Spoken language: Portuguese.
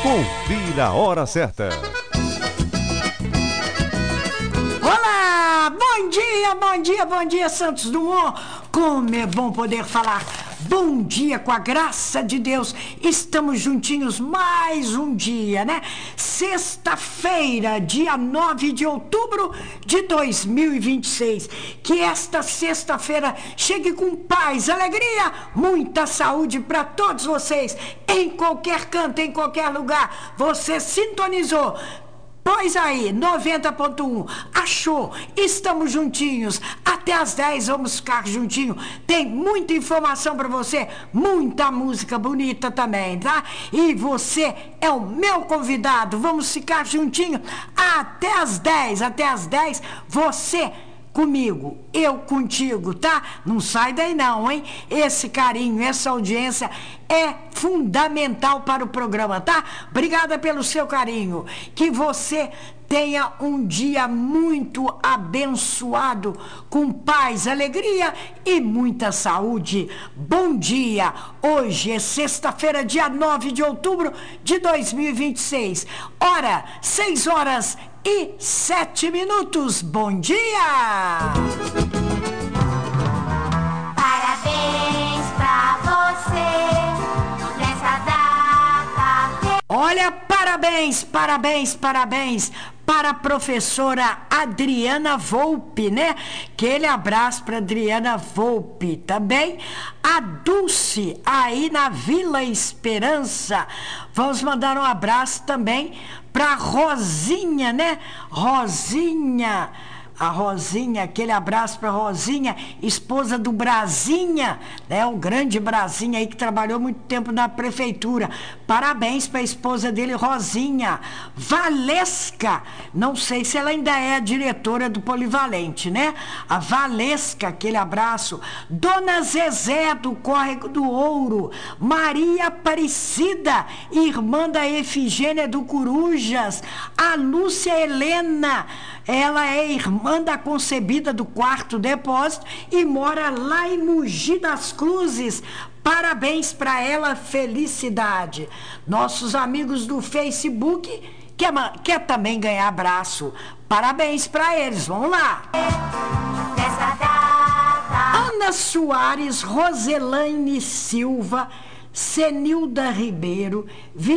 Confira a hora certa. Olá, bom dia, Santos Dumont. Como é bom poder falar. Bom dia, com a graça de Deus, estamos juntinhos mais um dia, né? Sexta-feira, dia 9 de outubro de 2026. Que esta sexta-feira chegue com paz, alegria, muita saúde para todos vocês, em qualquer canto, em qualquer lugar. Você sintonizou. Pois aí, 90.1, achou, estamos juntinhos, até às 10 vamos ficar juntinhos, tem muita informação para você, muita música bonita também, tá? E você é o meu convidado, vamos ficar juntinhos até às 10, você comigo, eu contigo, tá? Não sai daí não, hein? Esse carinho, essa audiência é fundamental para o programa, tá? Obrigada pelo seu carinho. Que você tenha um dia muito abençoado, com paz, alegria e muita saúde. Bom dia! Hoje é sexta-feira, dia 9 de outubro de 2026. Hora, 6h07. Bom dia! Parabéns pra você nessa data. Olha, parabéns para a professora Adriana Volpe, né? Aquele abraço para Adriana Volpe também. A Dulce, aí na Vila Esperança. Vamos mandar um abraço também para Rosinha, né? A Rosinha, aquele abraço para Rosinha, esposa do Brasinha, né? O grande Brasinha aí que trabalhou muito tempo na prefeitura. Parabéns para a esposa dele, Rosinha. Valesca, não sei se ela ainda é a diretora do Polivalente, né? A Valesca, aquele abraço. Dona Zezé do Córrego do Ouro. Maria Aparecida, irmã da Efigênia do Corujas. A Lúcia Helena, ela é irmã da concebida do Quarto Depósito e mora lá em Mogi das Cruzes. Parabéns para ela, felicidade. Nossos amigos do Facebook quer também ganhar abraço. Parabéns para eles, vamos lá. Nessa data. Ana Soares, Roselaine Silva, Senilda Ribeiro,